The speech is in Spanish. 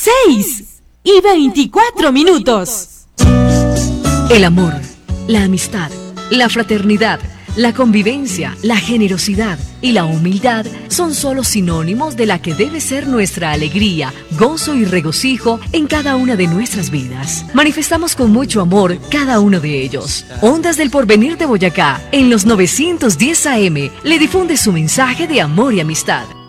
6:24. El amor, la amistad, la fraternidad, la convivencia, la generosidad y la humildad son solo sinónimos de la que debe ser nuestra alegría, gozo y regocijo en cada una de nuestras vidas. Manifestamos con mucho amor cada uno de ellos. Ondas del Porvenir de Boyacá, en los 910 AM, le difunde su mensaje de amor y amistad.